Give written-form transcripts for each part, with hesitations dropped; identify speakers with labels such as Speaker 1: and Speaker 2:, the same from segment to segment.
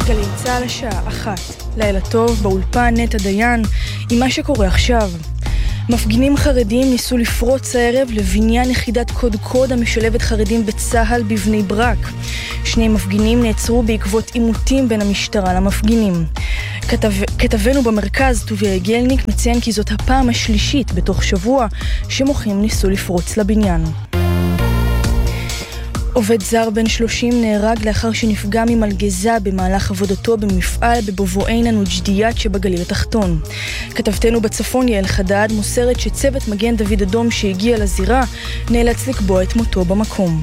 Speaker 1: גלי צהל השעה 1. לילה טוב, באולפן נטע דיין עם מה שקורה עכשיו. מפגינים חרדים ניסו לפרוץ הערב לבניין יחידת קוד המשלבת חרדים בצהל בבני ברק. 2 מפגינים נעצרו בעקבות עימותים בין המשטרה למפגינים. כתבנו במרכז טוביה יגלניק מציין כי זאת הפעם השלישית בתוך שבוע שמוחים ניסו לפרוץ לבניין. עובד זר בן 30 נהרג לאחר שנפגע ממלגזה במהלך עבודתו במפעל בבובואינה נוג'דיית שבגליל התחתון. כתבתנו בצפון יעל חדד מוסרת שצוות מגן דוד אדום שהגיע לזירה נאלץ לקבוע את מותו במקום.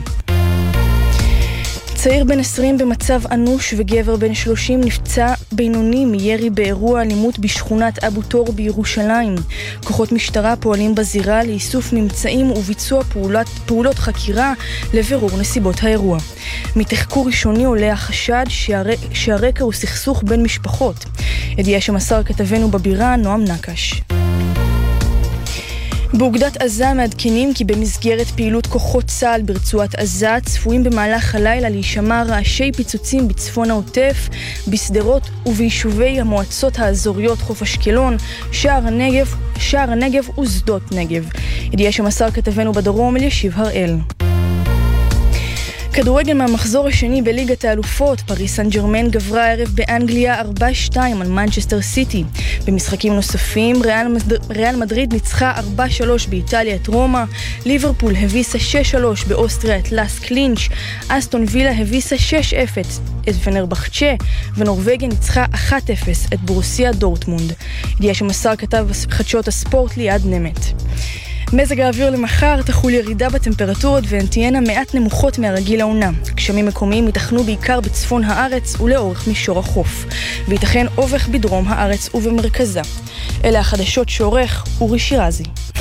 Speaker 1: צעיר בן 20 במצב אנוש וגבר בן 30 נפצע בינוני מירי באירוע אלימות בשכונת אבו תור בירושלים. כוחות משטרה פועלים בזירה לאיסוף ממצאים וביצוע פעולות חקירה לבירור נסיבות האירוע. מתחקור ראשוני עולה החשד שהרקע הוא סכסוך בין משפחות. ידיעה שמסר כתבנו בבירה נועם נקש. באוגדת עזה מעדכנים כי במסגרת פעילות כוחות צה"ל ברצועת עזה צפויים במהלך הלילה להישמע רעשי פיצוצים בצפון העוטף, בסדרות וביישובי המועצות האזוריות חוף אשקלון, שער הנגב ושדות נגב. ידיעה שמסר כתבנו בדרום אלישיב הראל. כדורגל מהמחזור השני בליגת האלופות, פריס סן ז'רמן גברה הערב באנגליה 4-2 על מנצ'סטר סיטי. במשחקים נוספים, ריאל מדריד ניצחה 4-3 באיטליה את רומא, ליברפול הביסה 6-3 באוסטריה את לאס קלינץ', אסטון וילה הביסה 6-0 את פנרבחצ'ה, ונורווגיה ניצחה 1-0 את ברוסיה דורטמונד. ידיעה שמסר כתב חדשות הספורט ליעד נמת. מזג האוויר למחר תחול ירידה בטמפרטורות והן תהיינה מעט נמוכות מהרגיל העונה. גשמים מקומיים ייתכנו בעיקר בצפון הארץ ולאורך מישור החוף, וייתכן אובך בדרום הארץ ובמרכזה. אלה החדשות שעורך אורי שירזי.